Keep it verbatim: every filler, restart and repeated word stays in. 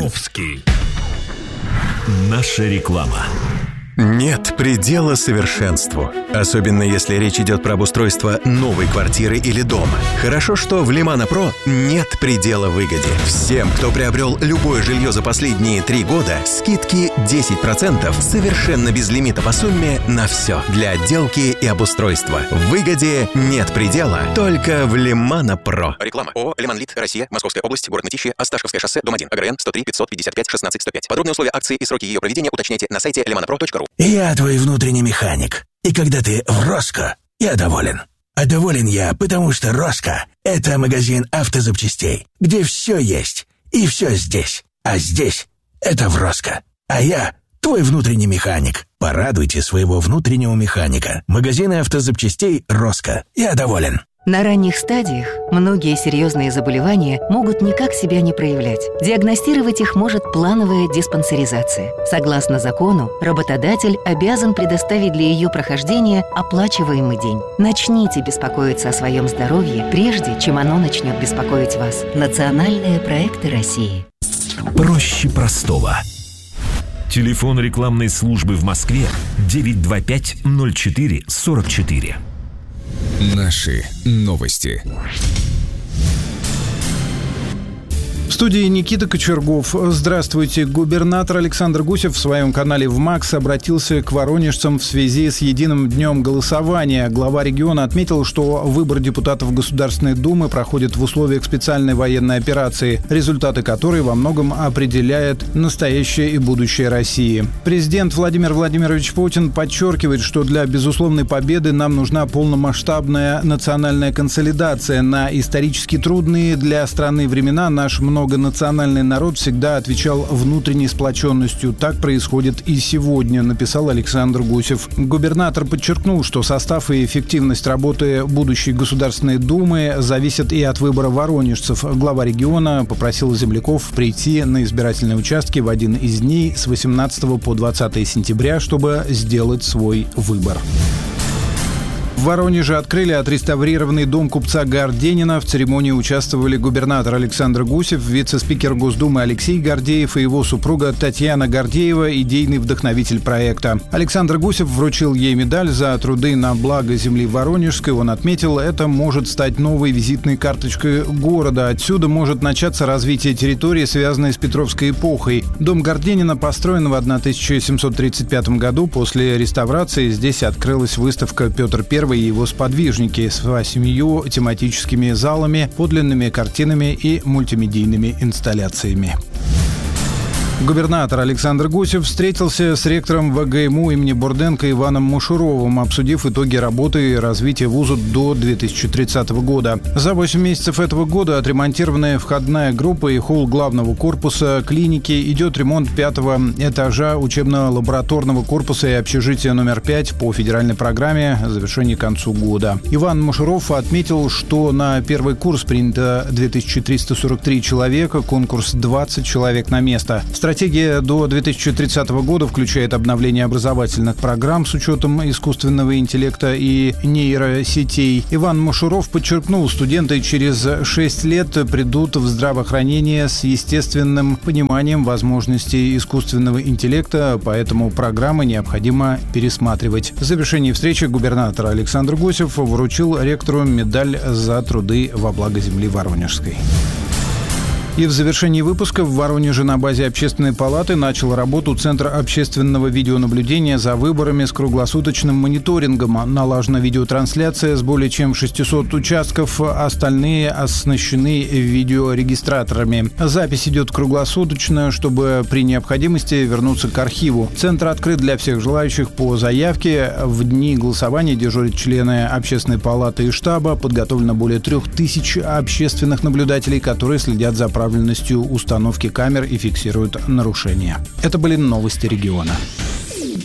Маяковский. Наша реклама. Нет предела совершенству. Особенно если речь идет про обустройство новой квартиры или дома. Хорошо, что в Лимано Про нет предела выгоде. Всем, кто приобрел любое жилье за последние три года, скидки десять процентов совершенно без лимита по сумме на все. Для отделки и обустройства. В выгоде нет предела, только в Лимано Про. Реклама. ООО «Лиманлит. Россия. Московская область. Город Мытищи. Осташковское шоссе. Дом один. АГРН сто три пятьсот пятьдесят пять шестнадцать сто пять. Подробные условия акции и сроки ее проведения уточняйте на сайте лиманопро точка ру. Я твой внутренний механик. И когда ты в Роско, я доволен. А доволен я, потому что Роско – это магазин автозапчастей, где все есть и все здесь. А здесь – это в Роско. А я твой внутренний механик. Порадуйте своего внутреннего механика. Магазины автозапчастей Роско. Я доволен. На ранних стадиях многие серьезные заболевания могут никак себя не проявлять. Диагностировать их может плановая диспансеризация. Согласно закону, работодатель обязан предоставить для ее прохождения оплачиваемый день. Начните беспокоиться о своем здоровье, прежде чем оно начнет беспокоить вас. Национальные проекты России. Проще простого. Телефон рекламной службы в Москве девять два пять ноль четыре сорок четыре. Наши новости. В студии Никита Кочергов. Здравствуйте. Губернатор Александр Гусев в своем канале ВМАКС обратился к воронежцам в связи с единым днем голосования. Глава региона отметил, что выбор депутатов Государственной Думы проходит в условиях специальной военной операции, результаты которой во многом определяют настоящее и будущее России. Президент Владимир Владимирович Путин подчеркивает, что для безусловной победы нам нужна полномасштабная национальная консолидация. На исторически трудные для страны времена наш много Многонациональный народ всегда отвечал внутренней сплоченностью. Так происходит и сегодня, написал Александр Гусев. Губернатор подчеркнул, что состав и эффективность работы будущей Государственной Думы зависят и от выбора воронежцев. Глава региона попросил земляков прийти на избирательные участки в один из дней с восемнадцатого по двадцатое сентября, чтобы сделать свой выбор. В Воронеже открыли отреставрированный дом купца Горденина. В церемонии участвовали губернатор Александр Гусев, вице-спикер Госдумы Алексей Гордеев и его супруга Татьяна Гордеева, идейный вдохновитель проекта. Александр Гусев вручил ей медаль за труды на благо земли Воронежской. Он отметил, это может стать новой визитной карточкой города. Отсюда может начаться развитие территории, связанной с Петровской эпохой. Дом Горденина построен в тысяча семьсот тридцать пятом году. После реставрации здесь открылась выставка «Петр Первый и его сподвижники» с восемью тематическими залами, подлинными картинами и мультимедийными инсталляциями. Губернатор Александр Гусев встретился с ректором ВГИМУ имени Бурденко Иваном Мушуровым, обсудив итоги работы и развития вуза до две тысячи тридцатого года. За восемь месяцев этого года отремонтированная входная группа и холл главного корпуса клиники, идет ремонт пятого этажа учебно-лабораторного корпуса и общежития номер пять по федеральной программе завершения к концу года. Иван Мушуров отметил, что на первый курс принято две тысячи триста сорок три человека, конкурс двадцать человек на место. Стратегия до две тысячи тридцатого года включает обновление образовательных программ с учетом искусственного интеллекта и нейросетей. Иван Мушуров подчеркнул, студенты через шесть лет придут в здравоохранение с естественным пониманием возможностей искусственного интеллекта, поэтому программы необходимо пересматривать. В завершении встречи губернатор Александр Гусев вручил ректору медаль за труды во благо земли Воронежской. И в завершении выпуска в Воронеже на базе Общественной палаты начал работу Центр общественного видеонаблюдения за выборами с круглосуточным мониторингом. Налажена видеотрансляция с более чем шестисот участков, остальные оснащены видеорегистраторами. Запись идет круглосуточно, чтобы при необходимости вернуться к архиву. Центр открыт для всех желающих по заявке. В дни голосования дежурят члены Общественной палаты и штаба. Подготовлено более трех тысяч общественных наблюдателей, которые следят за правильностью установки камер и фиксируют нарушения. Это были новости региона.